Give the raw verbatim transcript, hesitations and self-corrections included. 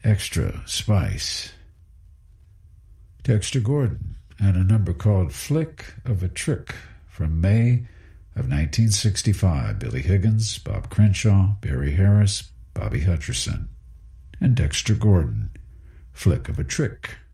extra spice. Dexter Gordon and a number called Flick of a Trick from May of nineteen sixty-five. Billy Higgins, Bob Crenshaw, Barry Harris, Bobby Hutcherson. And Dexter Gordon, Flick of a Trick.